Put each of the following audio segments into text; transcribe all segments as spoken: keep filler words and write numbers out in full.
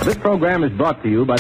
This program is brought to you by...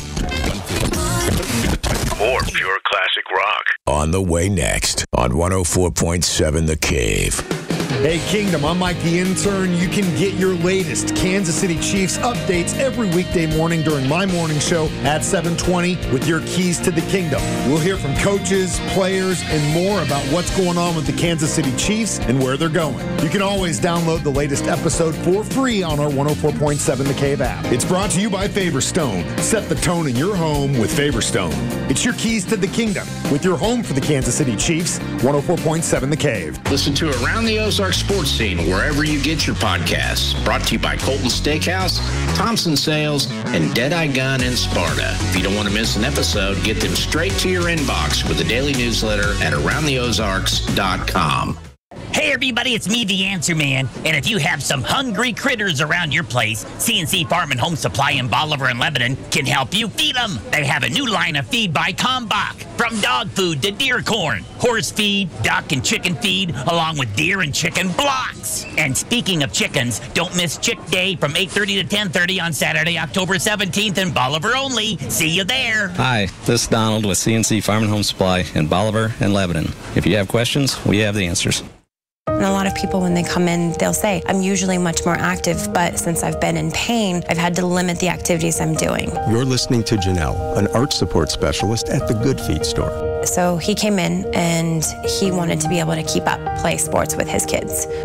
More pure classic rock. On the way next on one oh four point seven The Cave. Hey, Kingdom, I'm Mike the Intern. You can get your latest Kansas City Chiefs updates every weekday morning during my morning show at seven twenty with your keys to the kingdom. We'll hear from coaches, players, and more about what's going on with the Kansas City Chiefs and where they're going. You can always download the latest episode for free on our one oh four point seven The Cave app. It's brought to you by Favorstone. Set the tone in your home with Favorstone. It's your keys to the kingdom with your home for the Kansas City Chiefs, one oh four point seven The Cave. Listen to Around the Ozarks Sports Scene wherever you get your podcasts. Brought to you by Colton Steakhouse, Thompson Sales, and Deadeye Gun in Sparta. If you don't want to miss an episode, get them straight to your inbox with a daily newsletter at around the ozarks dot com. Hey everybody, it's me, the Answer Man, and if you have some hungry critters around your place, C and C Farm and Home Supply in Bolivar and Lebanon can help you feed them. They have a new line of feed by Kalmbach, from dog food to deer corn, horse feed, duck and chicken feed, along with deer and chicken blocks. And speaking of chickens, don't miss Chick Day from eight thirty to ten thirty on Saturday, October seventeenth in Bolivar only. See you there. Hi, this is Donald with C and C Farm and Home Supply in Bolivar and Lebanon. If you have questions, we have the answers. And a lot of people, when they come in, they'll say, I'm usually much more active, but since I've been in pain, I've had to limit the activities I'm doing. You're listening to Janelle, an arch support specialist at the Good Feet store. So he came in and he wanted to be able to keep up, play sports with his kids.